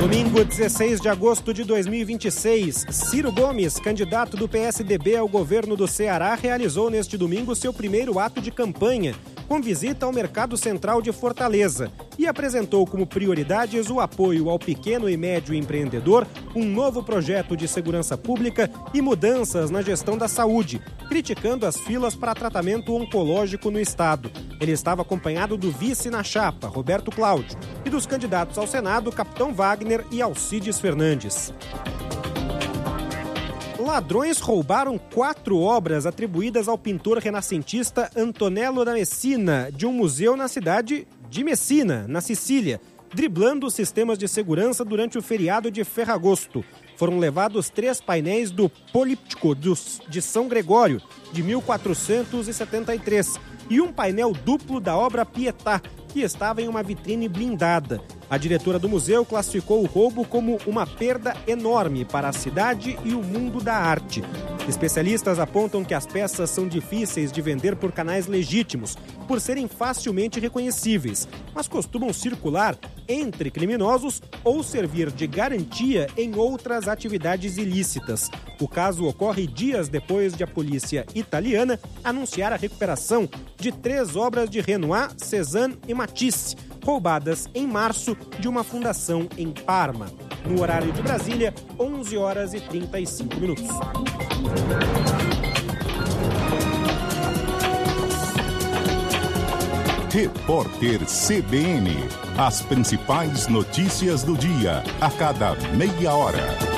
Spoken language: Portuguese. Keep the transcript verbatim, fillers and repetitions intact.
Domingo, dezesseis de agosto de dois mil e vinte e seis, Ciro Gomes, candidato do P S D B ao governo do Ceará, realizou neste domingo seu primeiro ato de campanha, com visita ao Mercado Central de Fortaleza, e apresentou como prioridades o apoio ao pequeno e médio empreendedor, um novo projeto de segurança pública e mudanças na gestão da saúde, criticando as filas para tratamento oncológico no estado. Ele estava acompanhado do vice na chapa, Roberto Cláudio, e dos candidatos ao Senado, Capitão Wagner e Alcides Fernandes. Ladrões roubaram quatro obras atribuídas ao pintor renascentista Antonello da Messina, de um museu na cidade de Messina, na Sicília, driblando os sistemas de segurança durante o feriado de Ferragosto. Foram levados três painéis do Políptico de São Gregório, de mil quatrocentos e setenta e três, e um painel duplo da obra Pietà, que estava em uma vitrine blindada. A diretora do museu classificou o roubo como uma perda enorme para a cidade e o mundo da arte. Especialistas apontam que as peças são difíceis de vender por canais legítimos, por serem facilmente reconhecíveis, mas costumam circular entre criminosos ou servir de garantia em outras atividades ilícitas. O caso ocorre dias depois de a polícia italiana anunciar a recuperação de três obras de Renoir, Cézanne e Matisse, roubadas em março de uma fundação em Parma. No horário de Brasília, onze horas e trinta e cinco minutos. Repórter C B N. As principais notícias do dia, a cada meia hora.